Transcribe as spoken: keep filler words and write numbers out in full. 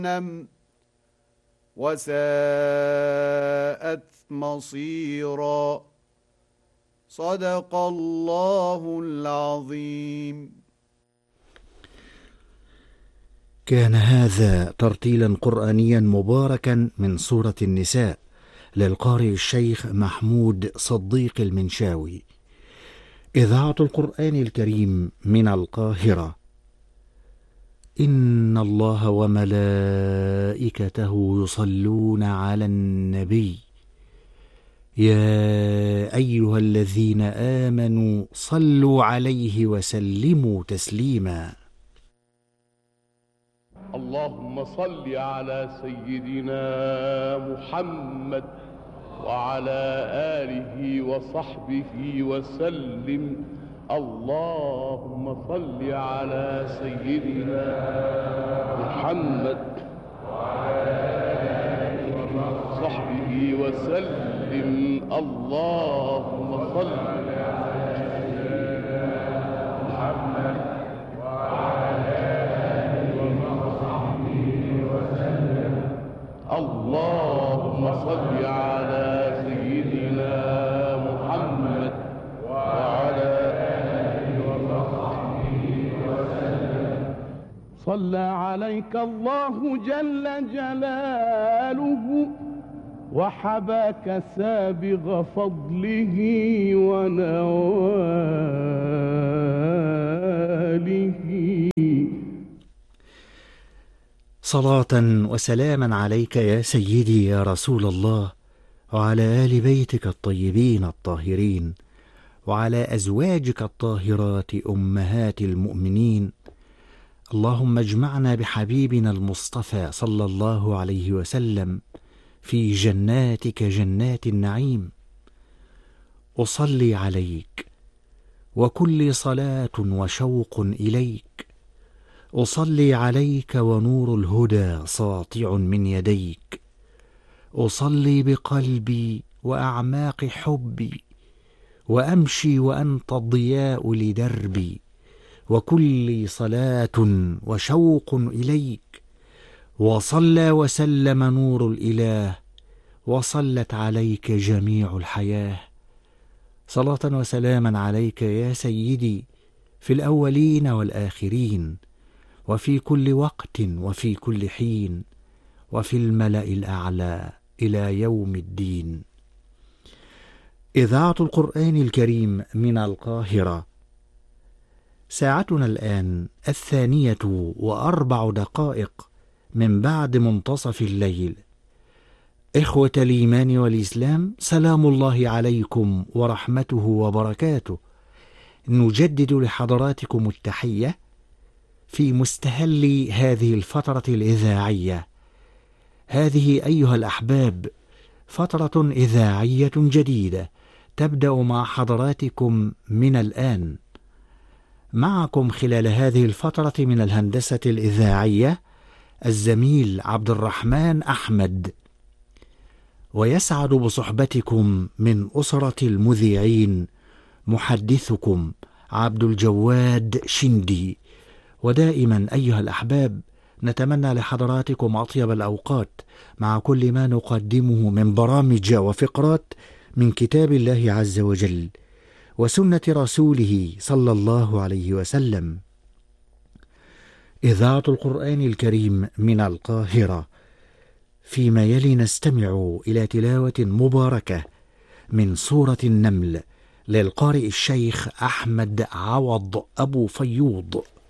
وساءت مصيرا. صدق الله العظيم. كان هذا ترتيلا قرآنيا مباركا من سورة النساء للقارئ الشيخ محمود صديق المنشاوي. إذاعة القرآن الكريم من القاهرة. إن الله وملائكته يصلون على النبي يا أيها الذين آمنوا صلوا عليه وسلموا تسليما. اللهم صل على سيدنا محمد وعلى آله وصحبه وسلم. اللهم صل على سيدنا محمد وعلى آله وصحبه وسلم. اللهم صل على سيدنا محمد وعلى آله وصحبه وسلم. اللهم صل على سيدنا محمد وعلى آله وصحبه وسلم. صلى عليك الله جل جلاله وحباك سابغ فضله ونواله. صلاة وسلاما عليك يا سيدي يا رسول الله، وعلى آل بيتك الطيبين الطاهرين، وعلى أزواجك الطاهرات أمهات المؤمنين. اللهم اجمعنا بحبيبنا المصطفى صلى الله عليه وسلم في جناتك جنات النعيم. أصلي عليك وكل صلاة وشوق إليك. أصلي عليك ونور الهدى ساطع من يديك. أصلي بقلبي وأعماق حبي، وأمشي وأنت الضياء لدربي، وكل صلاة وشوق إليك. وصلى وسلم نور الإله، وصلت عليك جميع الحياة. صلاة وسلاما عليك يا سيدي في الأولين والآخرين، وفي كل وقت وفي كل حين، وفي الملأ الأعلى إلى يوم الدين. إذاعة القرآن الكريم من القاهرة. ساعتنا الآن الثانية وأربع دقائق من بعد منتصف الليل. إخوة الإيمان والإسلام، سلام الله عليكم ورحمته وبركاته. نجدد لحضراتكم التحية في مستهل هذه الفترة الإذاعية. هذه أيها الأحباب فترة إذاعية جديدة تبدأ مع حضراتكم من الآن. معكم خلال هذه الفترة من الهندسة الإذاعية الزميل عبد الرحمن أحمد، ويسعد بصحبتكم من أسرة المذيعين محدثكم عبد الجواد شندي. ودائما أيها الأحباب نتمنى لحضراتكم أطيب الأوقات مع كل ما نقدمه من برامج وفقرات من كتاب الله عز وجل وسنة رسوله صلى الله عليه وسلم. إذاعة القرآن الكريم من القاهرة. فيما يلي نستمع إلى تلاوة مباركة من سورة النمل للقارئ الشيخ أحمد عوض أبو فيوض.